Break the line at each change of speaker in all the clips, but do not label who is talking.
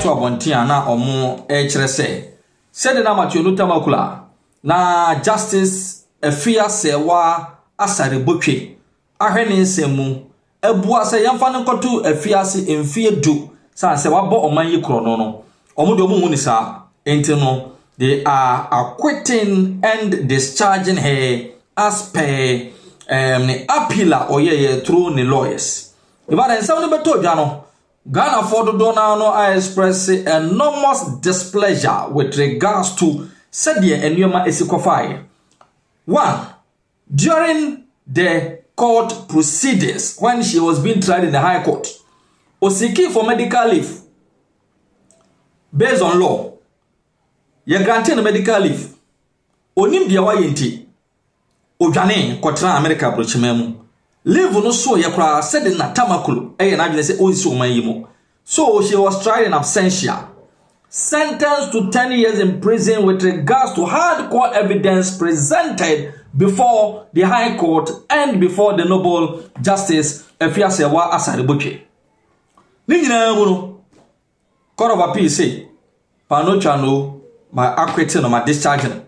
to abontia na omo chere said na Matthew Nutamakula na Justice Efia Sewa asare botwe ahwene nsemu ebua se yamfa nkoto Efia se emfie du sa se wabo oman yi krono no omo de omo hu ni sa enti no they are acquitting and discharging her as per ne appeal oyeye through the lawyers. If I say no beto dwa no Ghana for the donor no I express enormous displeasure with regards to Sadia and Yoma Esikofai. 1. During the court proceedings, when she was being tried in the High Court, Osiki for medical leave based on law. You granted medical leave. Onim dia wa yenti. Ojane kotra America brochimemu. Leave no so yakra said na tamakulu na adwene say onsi omayimo. So she was tried in absentia, sentenced to 10 years in prison with regards to hardcore evidence presented before the High Court and before the Noble Justice Efia Sewa asare botwe. Ni nyina mu no Court of Appeal say pano chano my acquitting or my discharging.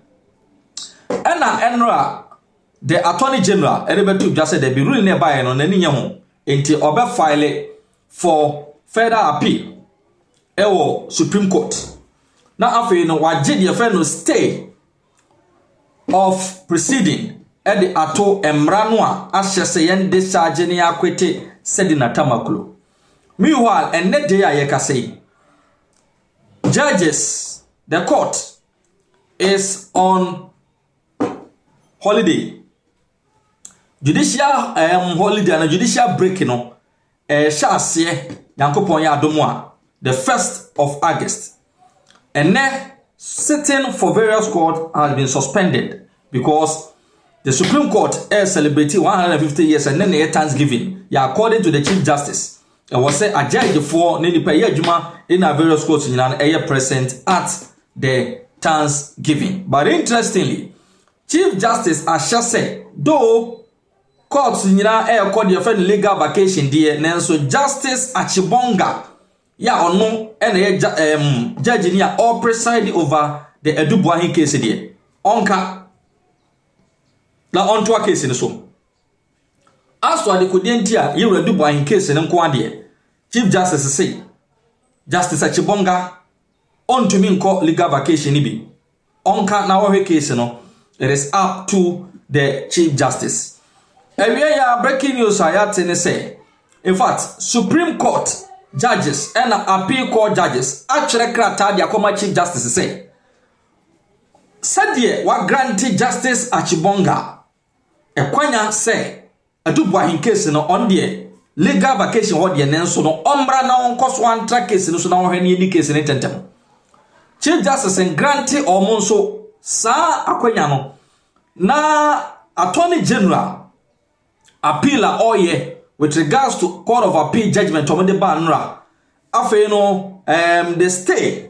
Enra the Attorney General, Erebetu just said they be ruling nearby on any young until Obe file for further appeal. Ewo Supreme Court. Now, after you know what the offender stay of proceeding at the Ato Emranwa as Shasayan discharging the acquitted said in Atamakulu. Meanwhile, and net day I can say judges, the court is on holiday. Judicial holiday and judicial break no shase yankopon ya adomwa the 1st of August. And then sitting for various court has been suspended because the Supreme Court is celebrating 150 years and then the Thanksgiving. Yeah, according to the Chief Justice. It was said a judge for Nini Payajuma in a various courts in an area present at the Thanksgiving. But interestingly, Chief Justice Asha said, though courts nyina called your friend legal vacation there, Nanso Justice Achibonga ya ono judge niya all preside over the Edubuahin case there. Onka la onto a case in so. As to the kudentia you Edubuahin case in nko ade. Chief Justice say Justice Achibonga on to me call legal vacation ibi. Onka na wo case no. It is up to the Chief Justice. Ya breaking news ayatene say, in fact, Supreme Court judges and Appeal Court judges actually krata dia koma Chief Justice say. Said what granted Justice Achibonga ekwanya say Edubuahin case no on the legal vacation what the nenso no ombra na on cost one track case no so na hwani ni case ni tentem. Chief Justice and granted omonso sa akwanya no na Attorney General appeal oye with regards to Court of Appeal judgment on the banra afa no the stay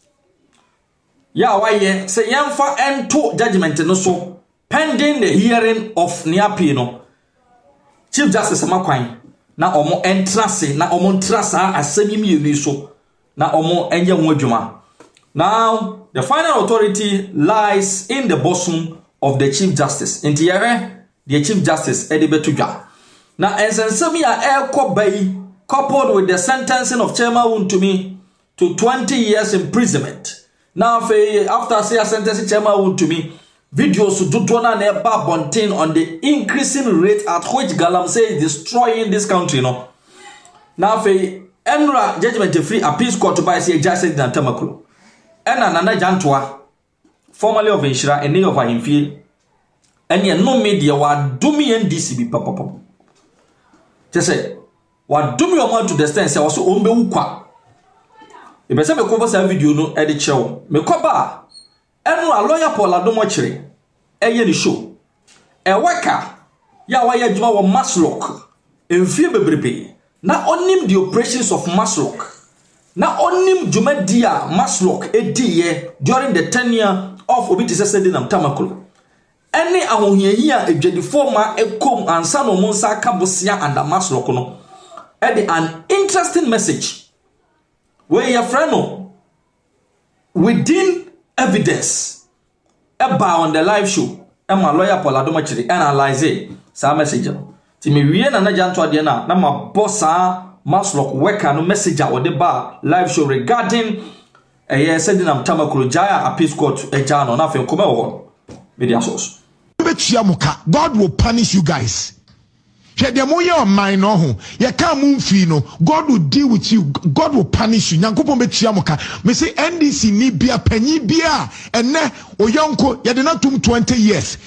ya waye say yamfa ento judgment no so pending the hearing of the appeal no Chief Justice makwan na omo entrance na omo ntrasa asemi mienu so na omo enye ho adwuma. Now the final authority lies in the bosom of the Chief Justice. Intiere the Chief Justice Edibetuja. Now ensensemi a bay coupled with the sentencing of Chairman Wontumi to 20 years imprisonment. Now after say sentencing Chairman Wontumi, videos to do na neba bontain on the increasing rate at which Galamsey is destroying this country no. Now Enra judgment free appeals court by say Justice Dantamakulu. Ena Nana Jantua, formerly of Inshira and of Ahimfi, and yet no media were dooming NDCB papa. Just say, what do me amount to the stance I was on the Uqua. If I say, a video no edit show, me coba, and a lawyer Paula Domochre, a year show, a worker, Yawaya Juma Maslock, in Fibre, not only the operations of Maslock. Now only Jumedia Maslock a during the tenure of Obitisa Sedinam Tamakulu. Any ahohia a jedi former a com and Sano Monsa Kabusia and the Maslock no. An interesting message Where your friend within evidence about on the live show, and my lawyer Paul Adomachiri analyze it. Some message. Timi wiye na najanto ade na ma bossa Maslock worker no message or the bar live show regarding said in Tamakuru Jaya appeals court ejano na fe nkoma wo media source.
God will punish you guys. God will deal with you. God will punish you. Me say NDC ni bia penyi bia ene oyonko ye de na 20 years.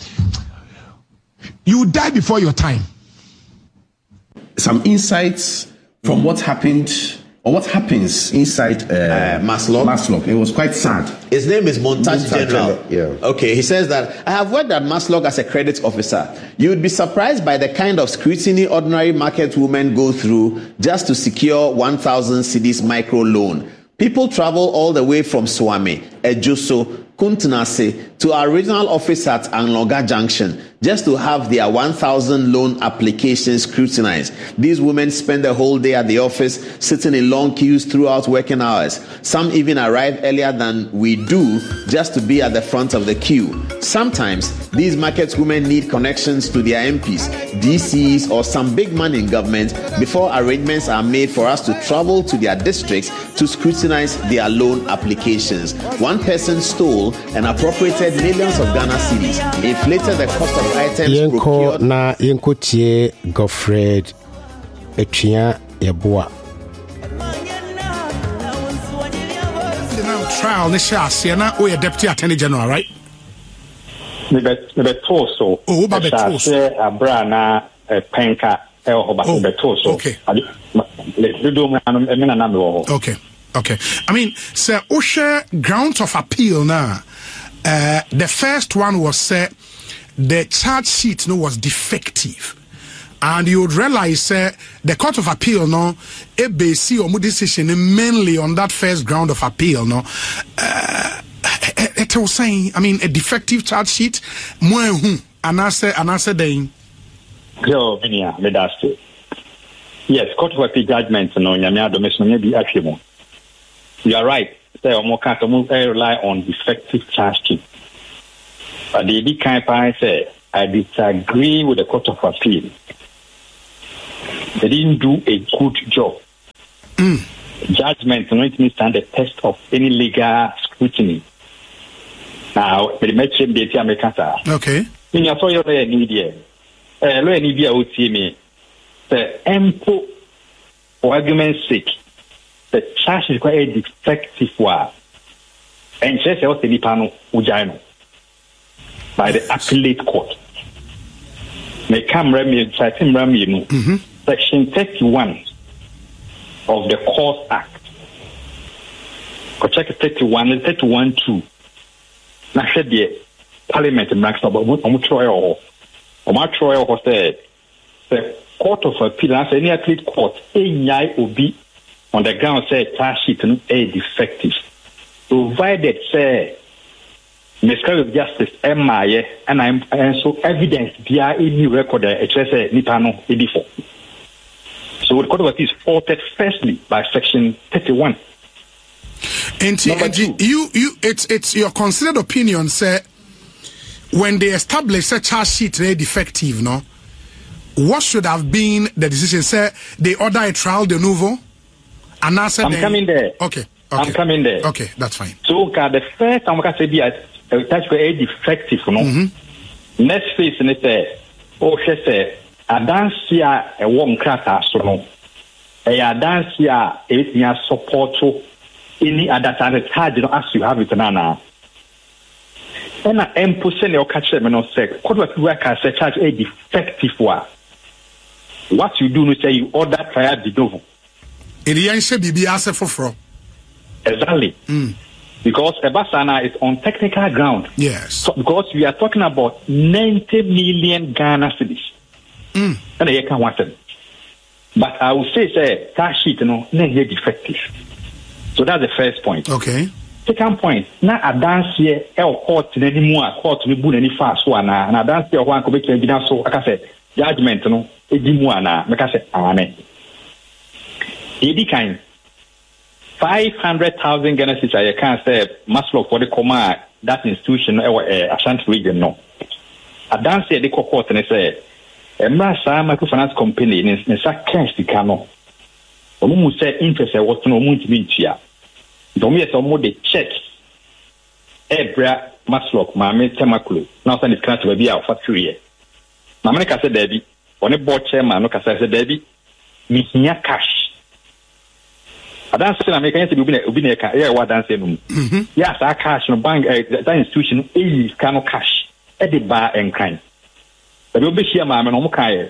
You die before your time.
Some insights from what happened or what happens inside Maslock. It was quite sad.
His name is Montage General.
Yeah.
Okay, he says that I have worked at Maslock as a credit officer. You would be surprised by the kind of scrutiny ordinary market women go through just to secure 1,000 cedis micro loan. People travel all the way from Swami, Ejoso, Kuntunase to our regional office at Anloga Junction just to have their 1,000 loan applications scrutinized. These women spend the whole day at the office, sitting in long queues throughout working hours. Some even arrive earlier than we do just to be at the front of the queue. Sometimes, these market women need connections to their MPs, DCs, or some big money in government before arrangements are made for us to travel to their districts to scrutinize their loan applications. One person stole and appropriated millions of Ghana cedis, inflated the cost of items procured.
Na yenkotie Godfred Etua Yeboa.
Trial ne share na o ye deputy attorney general, right?
Me toso.
Oh, ba toso.
Abra na penka e ho ba toso.
Okay. Okay. Okay. I mean, sir, Osha grounds of appeal now. The first one was the charge sheet was defective. And you would realize the Court of Appeal ABC or decision mainly on that first ground of appeal it was saying, I mean, a defective charge sheet and answer then.
Yo, Minia, Medaste. Yes, Court of Appeal judgment you are right. Say rely on defective charge sheet. But the big kind say I disagree with the Court of Appeal. They didn't do a good job. Judgment don't stand the test of any legal scrutiny. Now, the metric data Americana.
Okay.
In your lawyer need here. Lawyer need here would see me. The MPO, for argument's sake, the charge is quite a defective one. And just what the Nipano Ujano by the appellate court. May come Section 31 of the Court Act. Or check 31 and 31-2. Now said the Parliament in Maxwell Omutroyo said the Court of Appeal as any appellate court obi on the ground said charge sheet a defective. Provided say miscarriage of justice MIA and so evidence via any record it says Nipano before. So the Court of Appeal is faulted firstly by Section 31.
And it's your considered opinion, sir, when they establish a charge sheet defective, what should have been the decision, sir? They order a trial de novo? And I'm
coming there.
Okay.
I'm coming there.
Okay, that's fine.
So the first time I say be a defective, next phase in it, she say, a dance here a warm crack so a dance here a support to any other charge as you have it now. And I am pushing your catch them and say, what work as a charge a defective one. What you do is say you order trial de novo. Exactly. Because Ebasana is on technical ground.
Yes.
So, because we are talking about 90 million Ghana cedis. And I can't want it. But I will say, cash sheet, defective. So that's the first point.
Okay.
Second point, now a dance here, court in any more, court to be any fast one, and a dance here, one could be evidence. So, like I said, judgment, a dimuana, like I said, Edi kind. 500,000 Ghana cedis I can't say Maslow for the coma that institution or Ashanti region no. I dance at the court and say Emrasa microfinance company in sa cash the cano. Omu say interest was no moon to be chia. Don't get some more the checks. Ebra Maslow, Mammy Temakulu. Now send it to be our factory. Mamma said, Debbie, on a board chairman, no Casa said, Debbie, me here cash. I dance to American to be a what dancing. Yes, I cash no bank that institution is cano cash at the bar and crime. But you'll be here, Mamma, no Kai.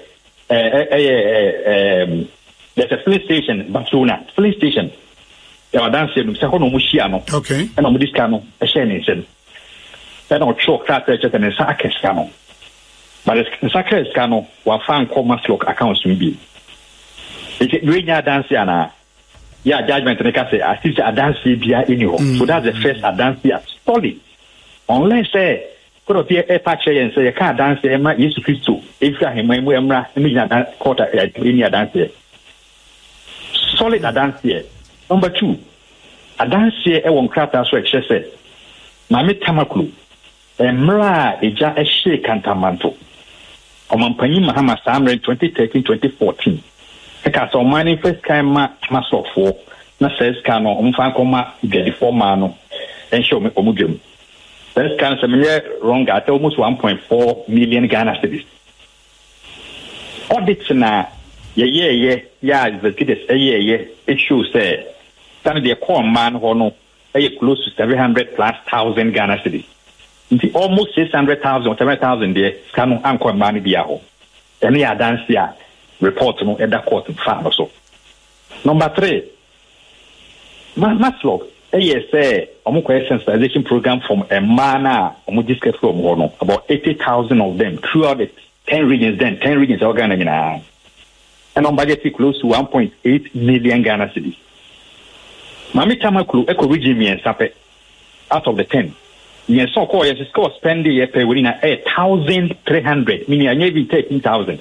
There's a police station, Barcelona, police station. They are dancing, Sahono Mushiano.
Okay.
And on this cano, a shenison. Then I'll choke that and a sackers cano. But the sackers cano will find Maslow accounts to be. It's a great dance, yeah, judgment and I say, I see a dance anyhow. So that's the first dance solid. Unless could have a patch and say, I can't dance, Emma, used to Christo. If I am my quarter any dance. Solid a dance here. Number 2, a dance here, I won't craft as well, she said. Mammy Tamaklu, Emra, a jar a shake and tamanto. Omampani Mahama Samre 2013-2014. Because on mining first time Maslow for na says cano umfankoma get the formano and show me omujum. First can similar wrong at almost 1.4 million Ghana cedis. Audits na yeah the kids it shows say stand the core man hono close to 700,000+ Ghana cedis. Almost 600,000 or 700,000 there cano anchor money biaho. And yeah dance here. Report no at that court farm so. Number 3, Maslow, say sensitization program from a manner discuss from about 80,000 of them throughout the 10 regions. Then 10 regions are organized, and on budget close to 1.8 million Ghana cedis. Mami Tamaklu eco region me and sape out of the 10. Yes, so called yes, score spending a pay within 1,300, meaning I maybe 13,000.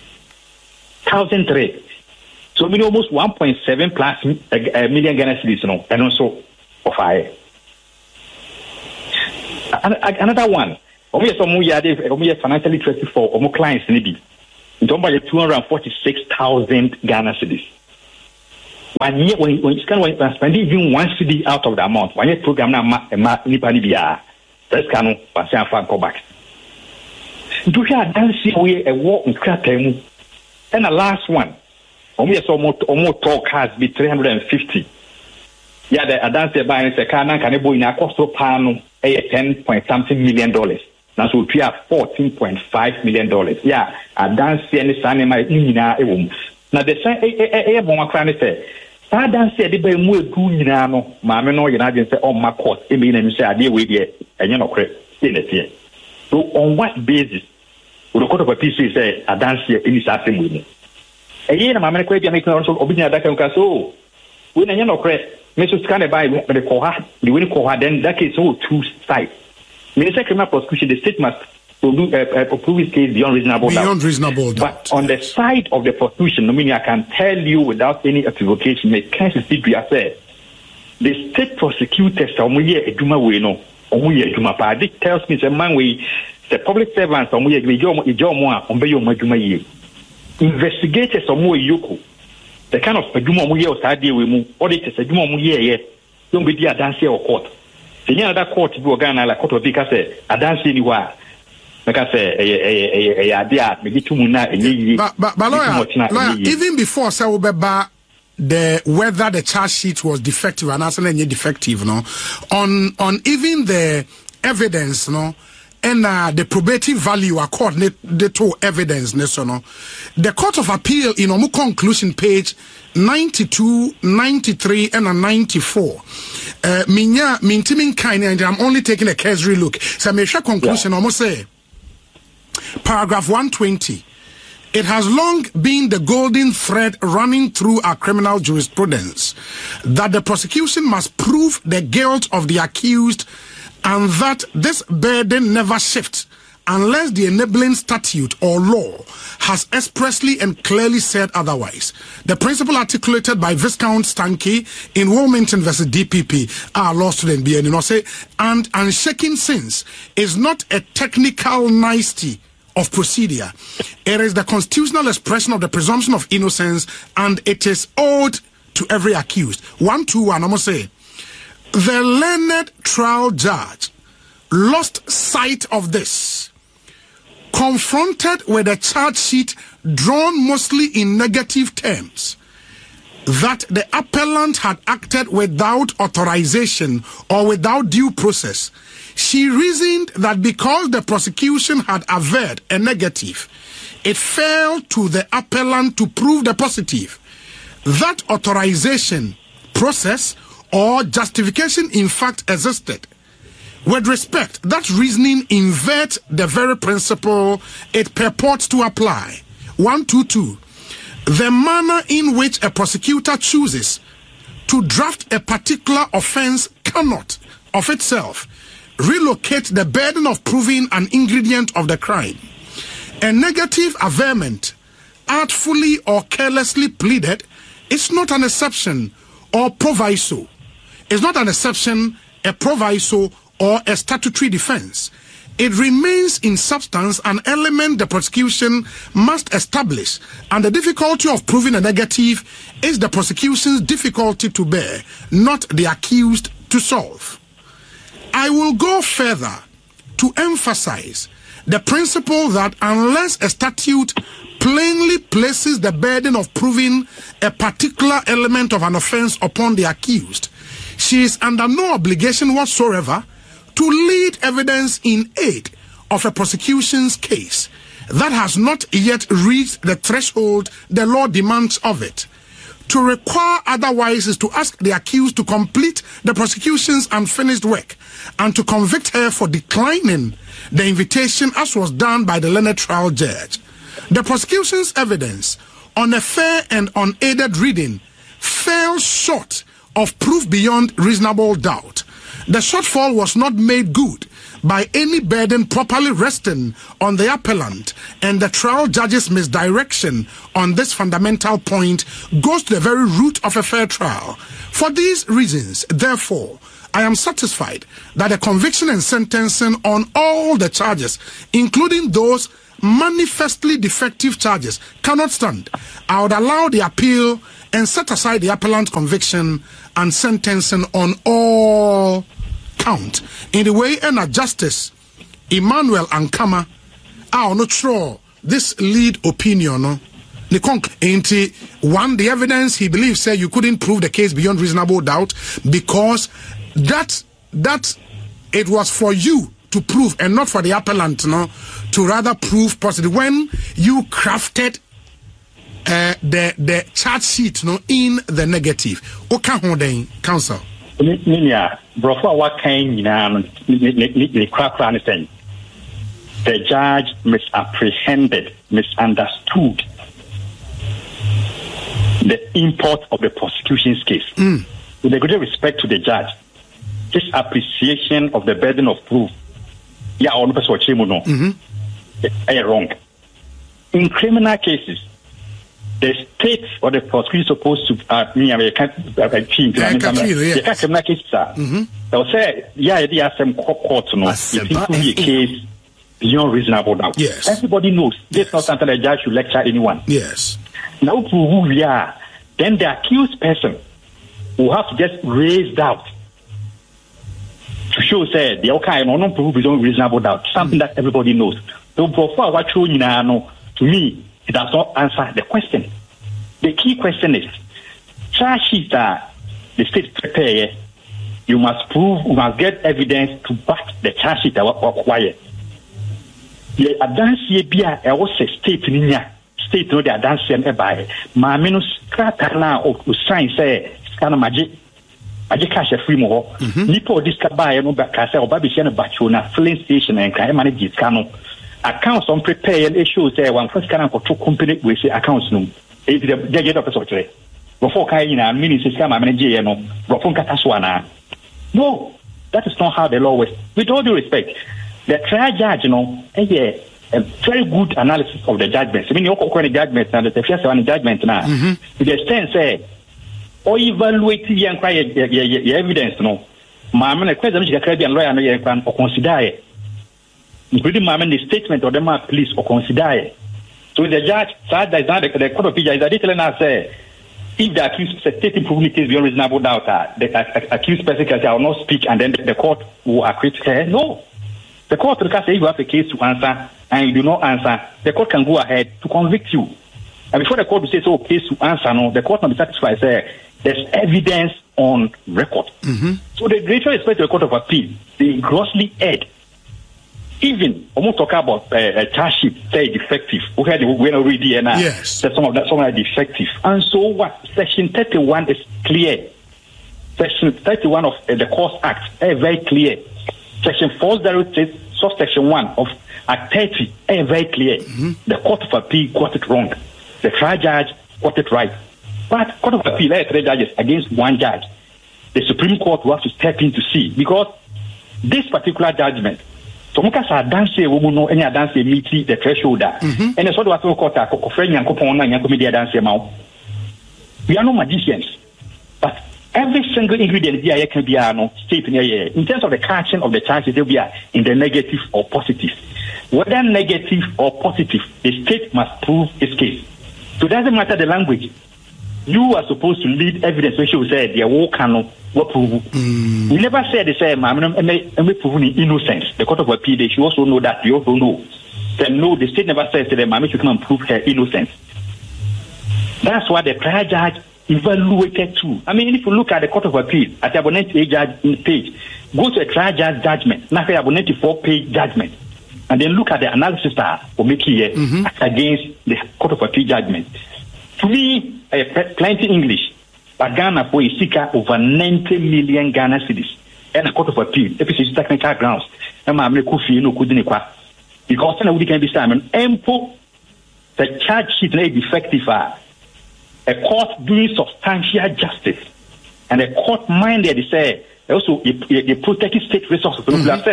1,003. So we almost 1.7+ million Ghana cedis, and also of fire. Another one. We are financially trusted for our clients in the don't buy 246,000 Ghana cedis. When you can spend even 1 cedi out of the amount, when you program now, that's kind of pass and go back. Do you dance away a walk in Kratem? And the last one, almost talk has be 350. Yeah, the dance by a car can in a cost of panel $10.something million. Now so we have $14.5 million. Yeah, a dance any son in my now the same a cranny say, I dance the bay more good no, mamma no, you say, oh, my court, I mean, and say, I deal with it, and you're not correct. So on what basis? The court of a PC say a dance here in this afternoon with me. Again, I'm a question making also obedient that can so when I know correct, Mrs. Canada the Koha, the winning Koha, then that is all two sides. Minister criminal prosecution, the state must approve his case beyond reasonable doubt. But on the side of the prosecution, I mean, I can tell you without any equivocation, the case is said the state prosecutors are only a Duma way no, only a Duma pa. This tells me the man we. The public servants on investigators on more yoko. The kind of auditors don't be a dance or court. The other court to Ghana like court of because a dance anywhere. Like I say, a idea maybe 2 months.
But lawyer, even before Sawubeba, the whether the charge sheet was defective and answer defective, no, on even the evidence, no. And the probative value according to evidence, the Court of Appeal in Omu conclusion page 92, 93, and 94. Mintimin kind, and I'm only taking a cursory look. So I share conclusion almost say paragraph 120. It has long been the golden thread running through our criminal jurisprudence that the prosecution must prove the guilt of the accused and that this burden never shifts unless the enabling statute or law has expressly and clearly said otherwise. The principle articulated by Viscount Stanky in Wilmington versus DPP, our law student, say, and unshaken sins is not a technical nicety of procedure. It is the constitutional expression of the presumption of innocence, and it is owed to every accused. 121, I'm going to say, the learned trial judge lost sight of this. Confronted with a charge sheet drawn mostly in negative terms, that the appellant had acted without authorization or without due process, she reasoned that because the prosecution had averred a negative, it fell to the appellant to prove the positive. That authorization, process, or justification in fact existed. With respect, that reasoning inverts the very principle it purports to apply. 122. The manner in which a prosecutor chooses to draft a particular offense cannot, of itself, relocate the burden of proving an ingredient of the crime. A negative averment, artfully or carelessly pleaded, is not an exception or proviso. It's not an exception, a proviso, or a statutory defense. It remains in substance an element the prosecution must establish, and the difficulty of proving a negative is the prosecution's difficulty to bear, not the accused to solve. I will go further to emphasize the principle that unless a statute plainly places the burden of proving a particular element of an offense upon the accused, she is under no obligation whatsoever to lead evidence in aid of a prosecution's case that has not yet reached the threshold the law demands of it. To require otherwise is to ask the accused to complete the prosecution's unfinished work and to convict her for declining the invitation as was done by the learned trial judge. The prosecution's evidence on a fair and unaided reading fell short of proof beyond reasonable doubt. The shortfall was not made good by any burden properly resting on the appellant, and the trial judge's misdirection on this fundamental point goes to the very root of a fair trial. For these reasons, therefore, I am satisfied that the conviction and sentencing on all the charges, including those manifestly defective charges, cannot stand. I would allow the appeal and set aside the appellant's conviction and sentencing on all count. In the way and Justice Emmanuel Ankama, I'm not sure this lead opinion, no? The evidence he believes said you couldn't prove the case beyond reasonable doubt because that it was for you to prove and not for the appellant, no, to rather prove positive. When you crafted the charge sheet, no, in the negative, okay, counsel.
Ninia, Brofo, what kind the judge misapprehended, misunderstood the import of the prosecution's case. With a great respect to the judge, this appreciation of the burden of proof, wrong. In criminal cases, the state or the prosecution is supposed to criminal cases. They'll say, there are some court, if it will be a case beyond reasonable doubt.
Yes.
Everybody knows this is not something the judge should lecture anyone.
Yes.
Now, who we are, then the accused person will have to just raise doubt to show, say, the okay, no proof beyond reasonable doubt, something that everybody knows. So, before what you know, to me, it does not answer the question. The key question is, charge sheet that the state prepare, you must prove, you must get evidence to back the charge sheet that was required. The advance here be a was a state state no the advance and by my minus cratana or sign say scan magic cash a free more. Nipo this buy no back or baby shan a batchuna filling station and can manage it cano. Accounts on prepare and issues say one first can for two company with accounts no. If the get up a sort of before Kaina meaning system manager no that is not how the law works. With all due respect, The trial judge, a very good analysis of the judgments. I mean, you the judgments now, the first one judgment now. To the extent, say, or evaluate the evidence, Mamma, the question is a lawyer or consider it. Including Mamma, the statement of the police or consider it. So the judge, the court of appeal is a little and say, if the accused stating proven case beyond reasonable doubt, the accused person will not speak and then the court will acquit her. No. The court can say you have a case to answer and you do not answer, the court can go ahead to convict you. And before the court will say, so case to answer, no, the court will be satisfied, say, there's evidence on record. So the greater respect to the court of appeal, they grossly erred. Even almost talk about a charge sheet, say defective. We had when already and
yes.
Some are defective. And so what? Section 31 is clear. Section 31 of the Courts Act is very clear. Section 406, subsection 1 of Act 30 is very clear. The Court of Appeal got it wrong. The trial judge got it right. But Court of Appeal has 3 judges against 1 judge. The Supreme Court will have to step in to see, because this particular judgment, so much as a dance woman know any dance meet the threshold, and it's what we call a friend and coupon and comedy dance amount. We are no magicians, but every single ingredient here can be state in terms of the catching of the chances, they will be in the negative or positive. Whether negative or positive, the state must prove its case. So it doesn't matter the language. You are supposed to lead evidence when you say the war cannot prove. We never said the same. I'm proving innocence. The Court of Appeal, they should also know that. You also know. Then no, the state never says to them, I'm come and prove her innocence. That's why the trial judge evaluated too. I mean, if you look at the Court of Appeal, at the abonnent page, go to a trial judge judgment, not the abonnent 4-page judgment, and then look at the analysis for making it against the Court of Appeal judgment. To me, plenty English, but Ghana for a seeker over 90 million Ghana cedis. And a Court of Appeal, if it's technical grounds, and I'm no couldn't because then we can be Simon. Empo, the charge sheet may be effective. A court doing substantial justice, and a court minded to say also a protected state resources.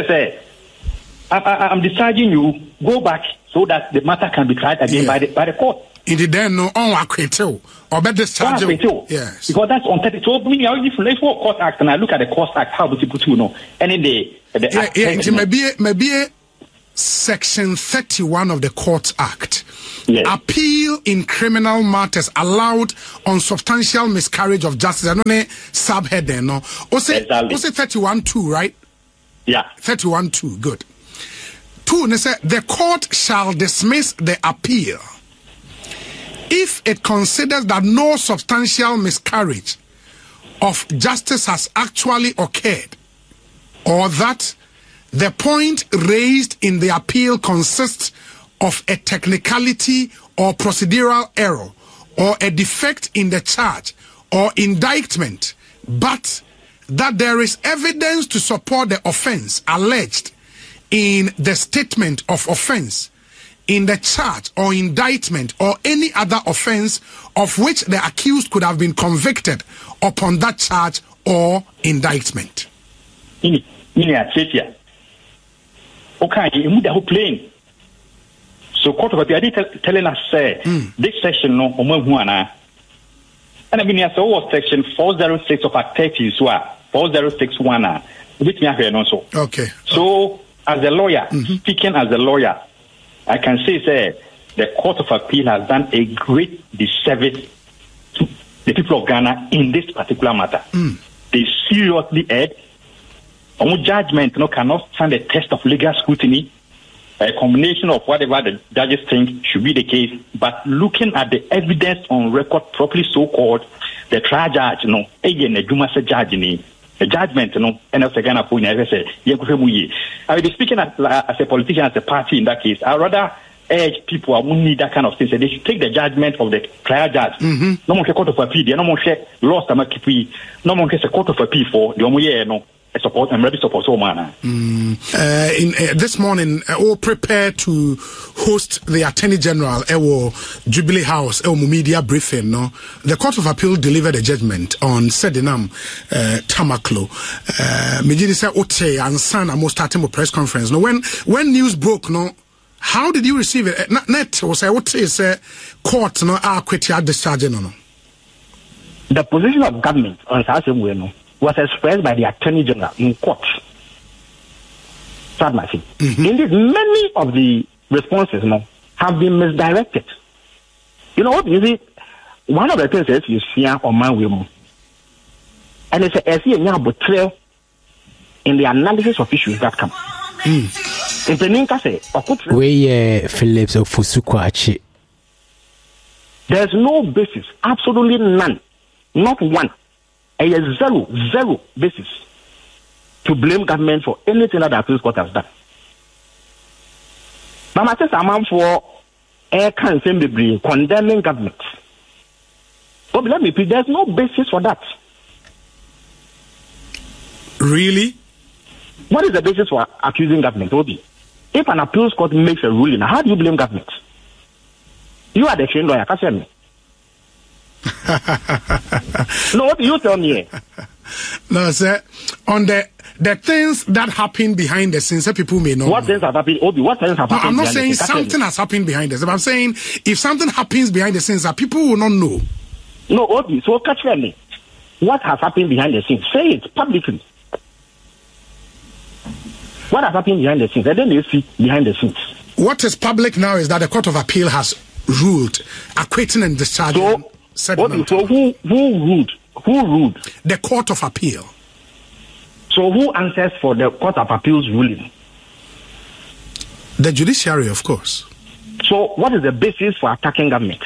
I'm deciding you go back so that the matter can be tried again by the court.
Indeed, then no on acquittal or better discharge. Yes,
because that's on 30. So when you if Court Act and I look at the Court Act, how would you put any day the
maybe Section 31 of the Court Act.
Yes.
Appeal in criminal matters allowed on substantial miscarriage of justice. I don't know subhead there, no. Also 31(2), right?
Yeah.
31(2), good. 2, they say the court shall dismiss the appeal if it considers that no substantial miscarriage of justice has actually occurred, or that the point raised in the appeal consists of a technicality or procedural error or a defect in the charge or indictment, but that there is evidence to support the offense alleged in the statement of offense, in the charge or indictment or any other offense of which the accused could have been convicted upon that charge or indictment.
Okay, you the whole plane. So Court of Appeal telling us this section no and I mean yes, was section 406 of Act 30 so 4061 which me have also.
Okay.
So as a lawyer, speaking as a lawyer, I can say the Court of Appeal has done a great disservice to the people of Ghana in this particular matter. They seriously erred. Our judgment cannot stand the test of legal scrutiny. A combination of whatever the judges think should be the case, but looking at the evidence on record properly so-called, the trial judge, again, the Juma judge, the judgment, and also Ghana point, I will be speaking as a politician, as a party in that case. I rather urge people who need that kind of thing. So they should take the judgment of the trial judge. No more Court of Appeal, no more lost, no more Court of Appeal for the support. I'm ready to support all man.
This morning, all prepare to host the Attorney General Jubilee House media briefing. No, the Court of Appeal delivered a judgment on Sedinam Tamaklo. Mijidi said Ote and San almost starting a press conference. No, when news broke, no, how did you receive it? Net was I would say court no quit discharging no.
The position of government on Sasha was expressed by the Attorney General in court. Indeed, many of the responses have been misdirected. You know what? You see, one of the things is you see on my women, and it's a betrayal in the analysis of issues that come.
Phillips of Fusukwachi.
There's no basis, absolutely none, not one. A zero basis to blame government for anything that the appeals court has done. But I say I'm for air cancelling the condemning government. But let me repeat, there's no basis for that.
Really?
What is the basis for accusing government, Obi? If an appeals court makes a ruling, how do you blame government? You are the trained lawyer, can't tell me. No, what do you tell me?
No, sir. On the things that happen behind the scenes, people may know.
What things have happened, Obi? What things have happened?
I'm not saying something has happened behind the scenes. I'm saying if something happens behind the scenes, that people will not know.
No, Obi. So catch me. What has happened behind the scenes? Say it publicly. What has happened behind the scenes? And then you see behind the scenes.
What is public now is that the Court of Appeal has ruled acquitting and discharging.
So who ruled? Who ruled?
The Court of Appeal.
So who answers for the Court of Appeal's ruling?
The judiciary, of course.
So what is the basis for attacking government?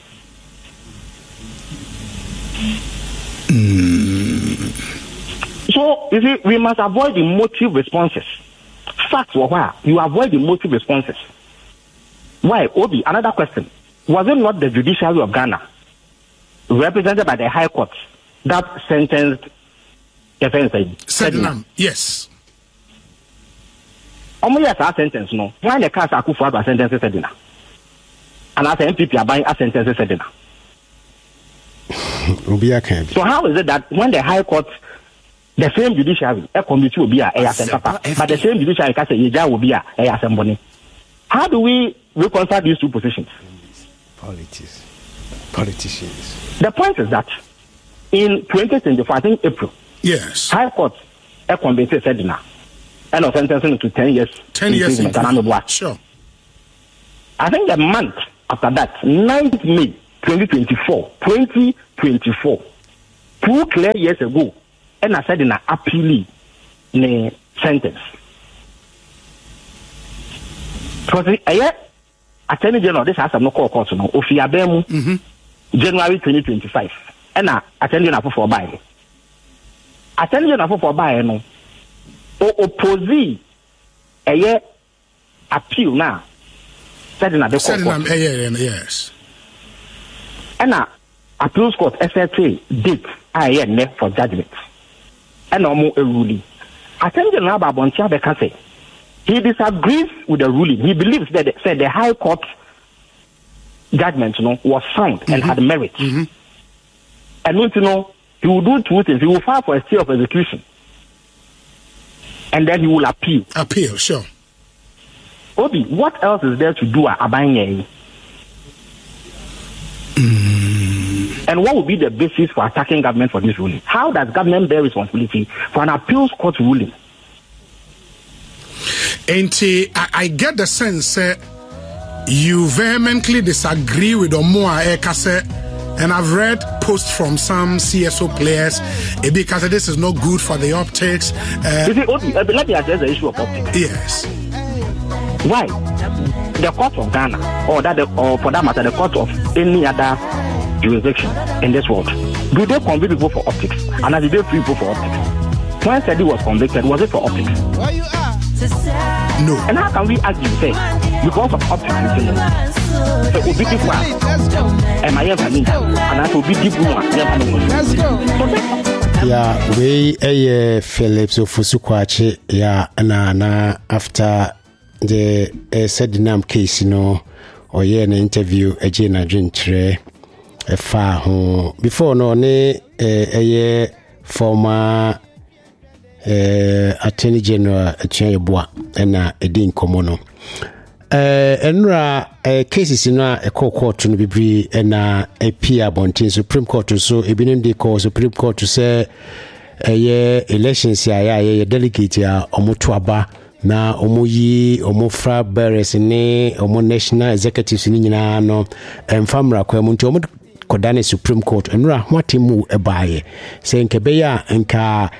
So you see, we must avoid the emotive responses. Facts or why you avoid the emotive responses. Why, Obi? Another question: was it not the judiciary of Ghana, represented by the High Court, that sentenced
Sedinam? Yes.
Only as a sentence, no. Why the case Akufo-Addo sentence Sedinam? And as MPP are buying a sentence Sedinam. So how is it that when the High Court, the same judiciary, a committee will be a papa, but the same judiciary can say will be a assembly? How do we reconcile these two positions?
Politicians.
The point is that in 2024, I think April,
yes,
High Court a committee Sedinam and of sentencing to 10 years.
10 years. Sure.
I think the month after that, 9th May 2024, 2 clear years ago, and I said in an appeal in sentence. Because Attorney General, this has no court, no, Ofiabemu, January 2025, and Attorney General for buy. Attorney General for buy, no, oppose a year appeal now, said in a court.
Yes.
And appeals court SSA date for judgment. And no more a ruling. Attorney General Babontia Beka say he disagrees with the ruling. He believes that the High Court judgment, was sound and had merit. And he will do two things. He will file for a stay of execution, and then he will appeal.
Appeal, sure.
Obi, what else is there to do at Abanye? And what would be the basis for attacking government for this ruling? How does government bear responsibility for an appeals court ruling?
And I get the sense you vehemently disagree with Omoa Ekase, and I've read posts from some CSO players because this is not good for the optics.
You see, let me address the issue of optics.
Yes.
Why? The court of Ghana, or for that matter, the court of any other jurisdiction in this world, do they convict people for optics? And as they free people for optics? When Sedi was convicted, was it for optics?
No.
And how can we argue, say, because of optics, so objective one, and I am and I will be deep one.
Yeah, we Phillips of Fusukwachi, yeah, na after the Sedinam case, or an interview, a Jena Jintre, a far home. Before no, a former Attorney General Chayabua, and a Din Komono. Enra cases in a court to be and a peer bontin Supreme Court to so a been the cause Supreme Court to say elections ya delegate ya omotuaba na omoyi omofra bearers ne omo national executives ni nyina no emfamra kwa muntu omo kodane Supreme Court enra hwatemu ebaye se nkebeya nka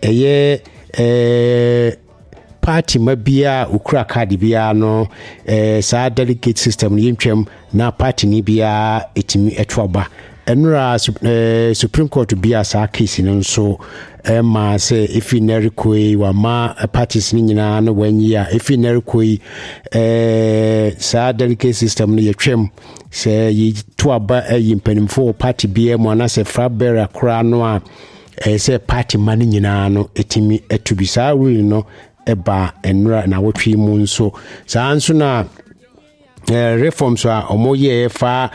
party mabia ukura card bia no sa delegate system yintwem na party ni bia etimi etwoba enra Supreme Court bia sa case no so ma say if you nerikoi wa ma parties ni nyina no wanyia if you nerikoi sa delegate system no yetwem say yitwoba yimpanimfo party bia mo na say frabera kura no a say party man nyina no etimi etubisa rule no eba enra na wotwi mu nso saa nso na reforms a omoye fa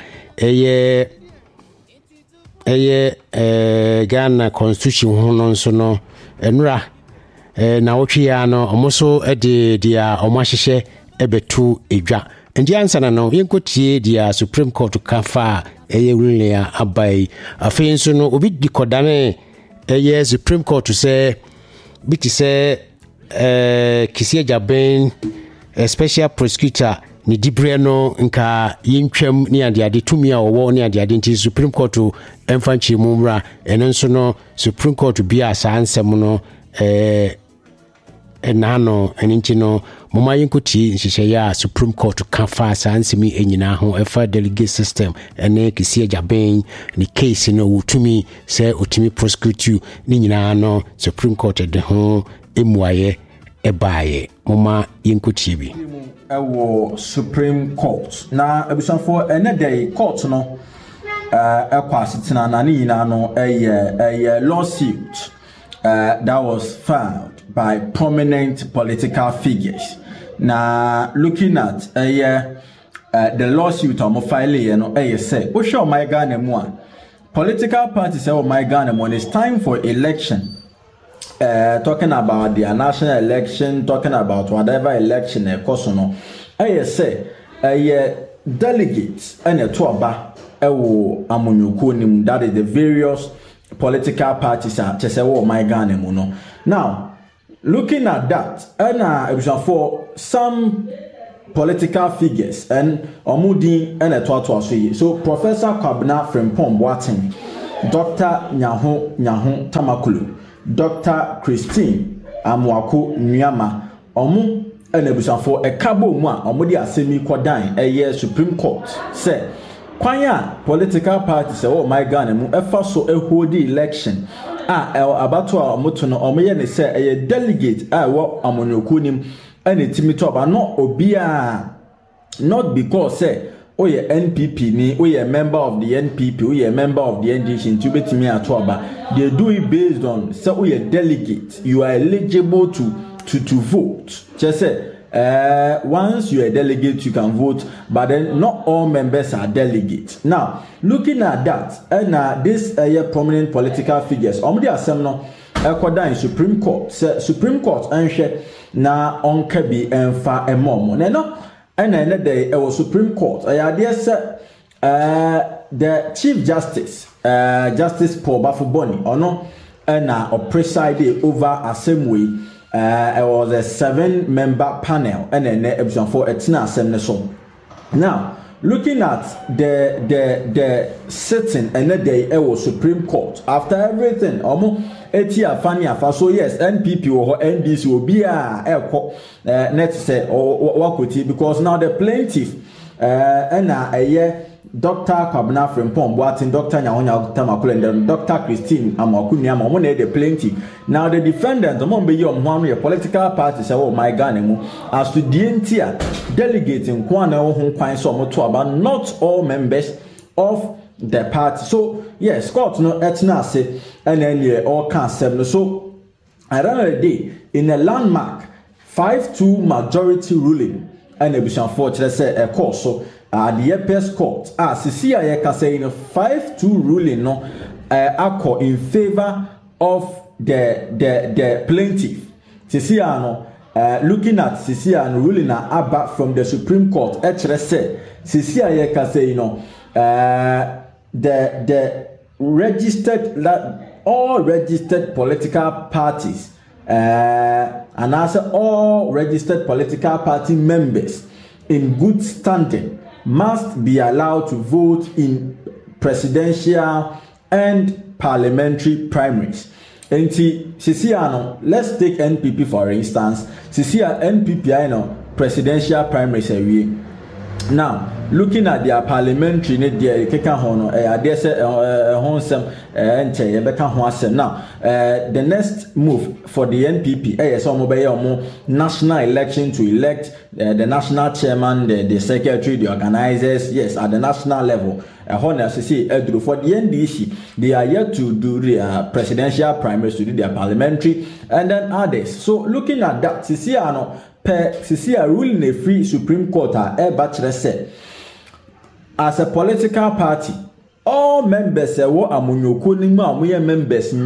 Ghana constitution ho no nso no enra na wotwi ya no omoso ede dia omahyehe ebetu edwa ndi ansana no yenkotie dia Supreme Court kafa ruling ya abai afi nso no obi dikodane Supreme Court say biti say Kisia Jaben special prosecutor ni dibre no nka yintwam ni ade tumi a wo ni ade nti Supreme Court emfanchi mumra eno nso no Supreme Court bia sa ansem no enano eninchi no moma yinkoti nhihye ya Supreme Court kafa sa ansemi enyina ho efa delegate system ene Kisia Jaben ni case no wutumi se otumi prosecute ni nyina no Supreme Court de ho emuaye ebaye moma yinkuti bi
ewo Supreme Court na ebusanfo enedey court no ekwasitina na nyina no a lawsuit that was filed by prominent political figures. Now looking at the lawsuit on file no say we show my Ghana one political parties say my Ghana one it's time for election. Talking about the national election, talking about whatever election no say delegates and a tuaba amunyuko that is the various political parties are say my Ghana no. Now looking at that and for some political figures and omudi and a twatwa so Professor Kwabena Frimpong Boateng, Dr. Nyaho Tamakulu, Dr. Christine Amwako Nyama omu and ebusanfo ekabo mu a omudi asemi kwadan Supreme Court say kwanya political parties my Ghana mu efa so hold election abato a omoto no omoye ne say delegate wo amonyoku nim ene timito ba no obia not because say oye NPP ni oye member of the NPP oye member of the NDC nti betimi ato aba they do it based on say oye delegate you are eligible to vote just say once you are a delegate you can vote but then not all members are delegates. Now looking at that and this prominent political figures omdi asem no ekoda in Supreme Court say Supreme Court anhwe na onka bi emfa emom no and day was Supreme Court the Chief Justice Justice Paul Bafuboni or no and presided over assembly. It was a 7-member panel and then episode for assembly. So now looking at the sitting and the day it was Supreme Court after everything etia fani afa so yes NPP or NDC will be net say or wakoti because now the plaintiff and Dr. Kwabena Frimpong Boateng, Dr. Nyaho Tamakulu, and Dr. Christine Amwako Nyama the plaintiff. Now the defendant among be your political parties my Ghana as to the delegating kwana ho kwan so moto about not all members of
the party. So yes, court no etna say and then all can no. So at the end of the day, in a landmark 5-2 majority ruling, and a fortunate say a court so the apex court CCI can say in a 5-2 ruling no accord in favor of the plaintiff. CCI no looking at CCI and ruling about from the Supreme Court, actually said CCI can say the registered all registered political parties and also all registered political party members in good standing must be allowed to vote in presidential and parliamentary primaries. And CCI, let's take NPP for instance. CCI NPP presidential primaries every. Now, looking at their parliamentary, their now, the next move for the NPP is national election to elect the national chairman, the secretary, the organizers, yes, at the national level. For the NDC, they are yet to do their presidential primaries, to do their parliamentary, and then others. So, looking at that, CCI ruling a free Supreme Court said, as a political party, all members members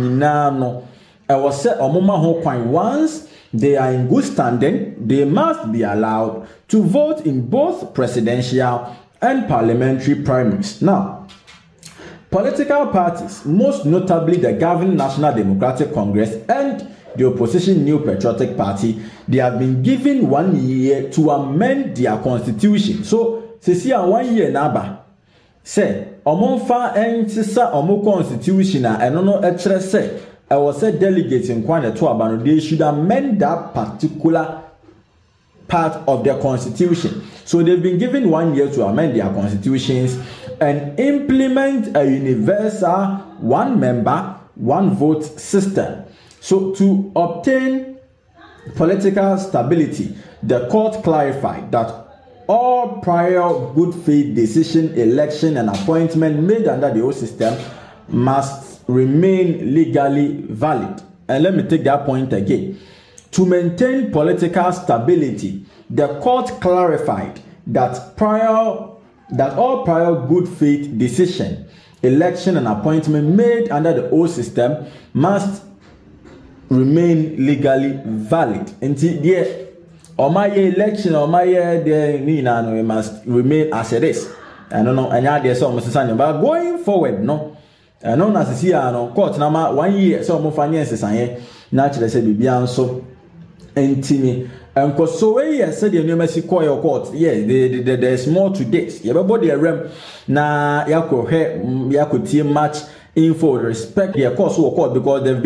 once they are in good standing, they must be allowed to vote in both presidential and parliamentary primaries. Now, political parties, most notably the governing National Democratic Congress and the opposition New Patriotic Party, they have been given 1 year to amend their constitution. So, see 1 year naba. Say, omonfa entisa omo constitution and no etre say, I was said delegates in Kwana to Abano, they should amend that particular part of their constitution. So they've been given 1 year to amend their constitutions and implement a universal one member, one vote system. So to obtain political stability, the court clarified that all prior good faith decision, election and appointment made under the old system must remain legally valid. And let me take that point again. To maintain political stability, the court clarified that all prior good faith decision, election and appointment made under the old system must remain legally valid. Until the election the must remain as it is. I don't know, but going forward, no. I know as see court number 1 year so finances naturally say bibian so entimi and cause so we said the numeracy call court. Yes, there's more to this. Everybody rem na yako tie match info respect the course court because they've been